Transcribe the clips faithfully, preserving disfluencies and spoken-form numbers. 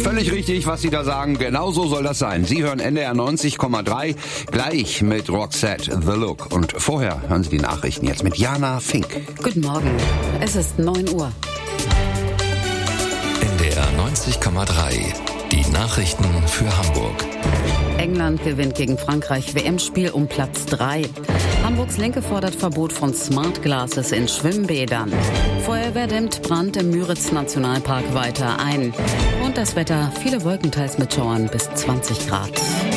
völlig richtig, was Sie da sagen. Genau so soll das sein. Sie hören N D R neunzig Komma drei, gleich mit Roxette, The Look. Und vorher hören Sie die Nachrichten jetzt mit Jana Fink. Guten Morgen, es ist neun Uhr. N D R neunzig Komma drei, die Nachrichten für Hamburg. England gewinnt gegen Frankreich W M-Spiel um Platz drei. Hamburgs Linke fordert Verbot von Smart Glasses in Schwimmbädern. Feuerwehr dämmt Brand im Müritz-Nationalpark weiter ein. Und das Wetter, viele Wolken teils mit Schauern bis zwanzig Grad.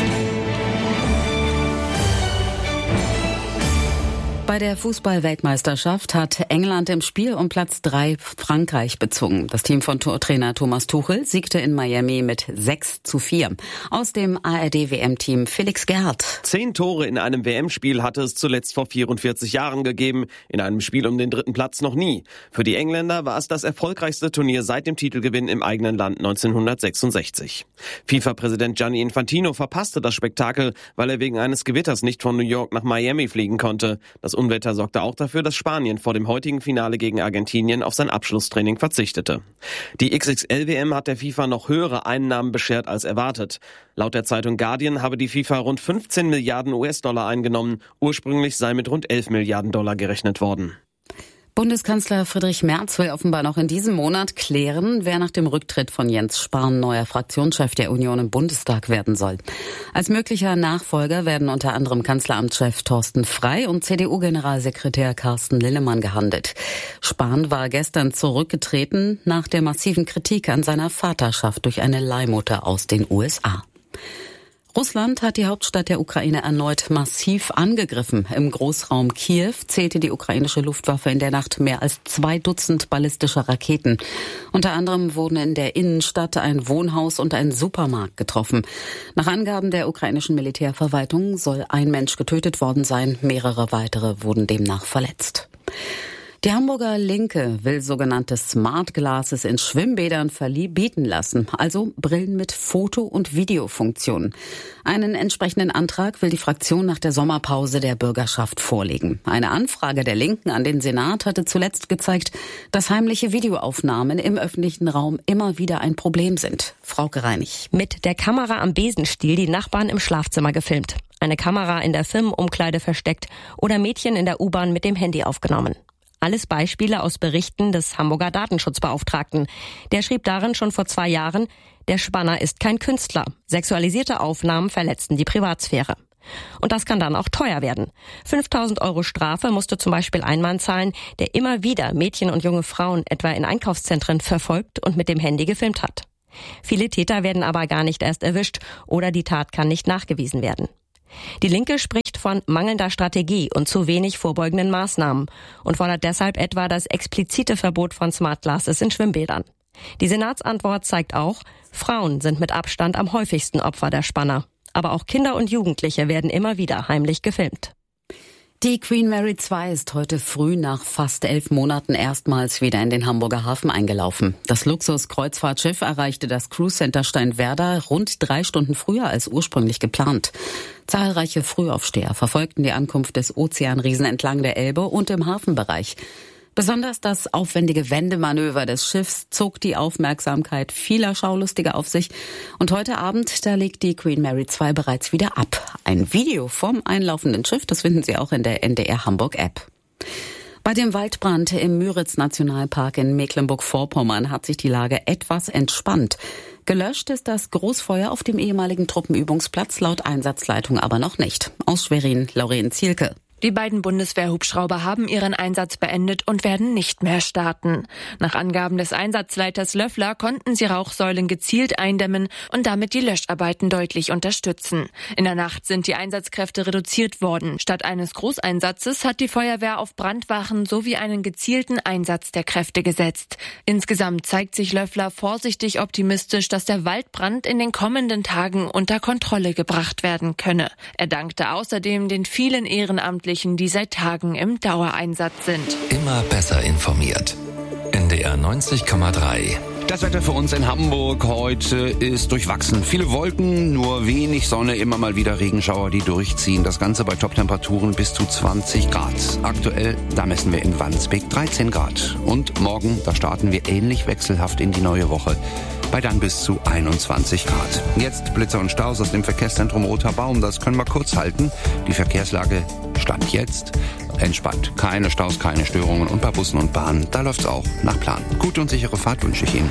Bei der Fußball-Weltmeisterschaft hat England im Spiel um Platz drei Frankreich bezwungen. Das Team von Trainer Thomas Tuchel siegte in Miami mit sechs zu vier. Aus dem A R D W M-Team Felix Gerhardt. Zehn Tore in einem W M-Spiel hatte es zuletzt vor vierundvierzig Jahren gegeben. In einem Spiel um den dritten Platz noch nie. Für die Engländer war es das erfolgreichste Turnier seit dem Titelgewinn im eigenen Land neunzehnhundertsechsundsechzig. FIFA-Präsident Gianni Infantino verpasste das Spektakel, weil er wegen eines Gewitters nicht von New York nach Miami fliegen konnte. Das Unwetter sorgte auch dafür, dass Spanien vor dem heutigen Finale gegen Argentinien auf sein Abschlusstraining verzichtete. Die X X L W M hat der FIFA noch höhere Einnahmen beschert als erwartet. Laut der Zeitung Guardian habe die FIFA rund fünfzehn Milliarden U S-Dollar eingenommen. Ursprünglich sei mit rund elf Milliarden Dollar gerechnet worden. Bundeskanzler Friedrich Merz will offenbar noch in diesem Monat klären, wer nach dem Rücktritt von Jens Spahn neuer Fraktionschef der Union im Bundestag werden soll. Als möglicher Nachfolger werden unter anderem Kanzleramtschef Thorsten Frey und C D U-Generalsekretär Carsten Linnemann gehandelt. Spahn war gestern zurückgetreten nach der massiven Kritik an seiner Vaterschaft durch eine Leihmutter aus den U S A. Russland hat die Hauptstadt der Ukraine erneut massiv angegriffen. Im Großraum Kiew zählte die ukrainische Luftwaffe in der Nacht mehr als zwei Dutzend ballistischer Raketen. Unter anderem wurden in der Innenstadt ein Wohnhaus und ein Supermarkt getroffen. Nach Angaben der ukrainischen Militärverwaltung soll ein Mensch getötet worden sein, mehrere weitere wurden demnach verletzt. Die Hamburger Linke will sogenannte Smart Glasses in Schwimmbädern verbieten lassen, also Brillen mit Foto- und Videofunktionen. Einen entsprechenden Antrag will die Fraktion nach der Sommerpause der Bürgerschaft vorlegen. Eine Anfrage der Linken an den Senat hatte zuletzt gezeigt, dass heimliche Videoaufnahmen im öffentlichen Raum immer wieder ein Problem sind. Frauke Reinig. Mit der Kamera am Besenstiel die Nachbarn im Schlafzimmer gefilmt, eine Kamera in der Firmenumkleide versteckt oder Mädchen in der U-Bahn mit dem Handy aufgenommen. Alles Beispiele aus Berichten des Hamburger Datenschutzbeauftragten. Der schrieb darin schon vor zwei Jahren, der Spanner ist kein Künstler. Sexualisierte Aufnahmen verletzten die Privatsphäre. Und das kann dann auch teuer werden. fünftausend Euro Strafe musste zum Beispiel ein Mann zahlen, der immer wieder Mädchen und junge Frauen etwa in Einkaufszentren verfolgt und mit dem Handy gefilmt hat. Viele Täter werden aber gar nicht erst erwischt oder die Tat kann nicht nachgewiesen werden. Die Linke spricht von mangelnder Strategie und zu wenig vorbeugenden Maßnahmen und fordert deshalb etwa das explizite Verbot von Smart Glasses in Schwimmbädern. Die Senatsantwort zeigt auch, Frauen sind mit Abstand am häufigsten Opfer der Spanner. Aber auch Kinder und Jugendliche werden immer wieder heimlich gefilmt. Die Queen Mary zwei ist heute früh nach fast elf Monaten erstmals wieder in den Hamburger Hafen eingelaufen. Das Luxus-Kreuzfahrtschiff erreichte das Cruise Center Steinwerder rund drei Stunden früher als ursprünglich geplant. Zahlreiche Frühaufsteher verfolgten die Ankunft des Ozeanriesen entlang der Elbe und im Hafenbereich. Besonders das aufwendige Wendemanöver des Schiffs zog die Aufmerksamkeit vieler Schaulustiger auf sich. Und heute Abend, da legt die Queen Mary zwei bereits wieder ab. Ein Video vom einlaufenden Schiff, das finden Sie auch in der N D R Hamburg App. Bei dem Waldbrand im Müritz-Nationalpark in Mecklenburg-Vorpommern hat sich die Lage etwas entspannt. Gelöscht ist das Großfeuer auf dem ehemaligen Truppenübungsplatz laut Einsatzleitung aber noch nicht. Aus Schwerin, Lauren Zielke. Die beiden Bundeswehrhubschrauber haben ihren Einsatz beendet und werden nicht mehr starten. Nach Angaben des Einsatzleiters Löffler konnten sie Rauchsäulen gezielt eindämmen und damit die Löscharbeiten deutlich unterstützen. In der Nacht sind die Einsatzkräfte reduziert worden. Statt eines Großeinsatzes hat die Feuerwehr auf Brandwachen sowie einen gezielten Einsatz der Kräfte gesetzt. Insgesamt zeigt sich Löffler vorsichtig optimistisch, dass der Waldbrand in den kommenden Tagen unter Kontrolle gebracht werden könne. Er dankte außerdem den vielen Ehrenamtlichen, die seit Tagen im Dauereinsatz sind. Immer besser informiert. N D R neunzig Komma drei. Das Wetter für uns in Hamburg heute ist durchwachsen. Viele Wolken, nur wenig Sonne, immer mal wieder Regenschauer, die durchziehen. Das Ganze bei Toptemperaturen bis zu zwanzig Grad. Aktuell, da messen wir in Wandsbek dreizehn Grad. Und morgen, da starten wir ähnlich wechselhaft in die neue Woche. bei dann bis zu einundzwanzig Grad. Jetzt Blitzer und Staus aus dem Verkehrszentrum Roter Baum, das können wir kurz halten. Die Verkehrslage stand jetzt entspannt. Keine Staus, keine Störungen und bei Bussen und Bahnen, da läuft's auch nach Plan. Gute und sichere Fahrt wünsche ich Ihnen.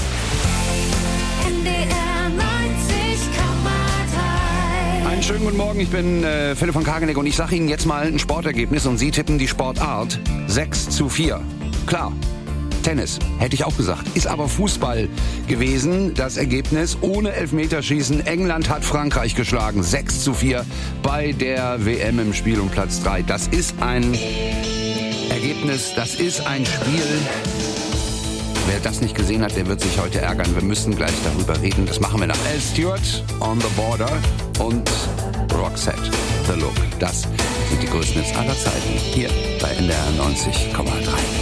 Einen schönen guten Morgen, ich bin äh, Philipp von Kageneck und ich sage Ihnen jetzt mal ein Sportergebnis und Sie tippen die Sportart. sechs zu vier. Klar. Tennis, hätte ich auch gesagt. Ist aber Fußball gewesen. Das Ergebnis ohne Elfmeterschießen. England hat Frankreich geschlagen. sechs zu vier bei der W M im Spiel um Platz drei. Das ist ein Ergebnis, das ist ein Spiel. Wer das nicht gesehen hat, der wird sich heute ärgern. Wir müssen gleich darüber reden. Das machen wir nach Al Stewart, On the Border und Roxette, The Look. Das sind die größten Hits aller Zeiten hier bei N D R neunzig Komma drei.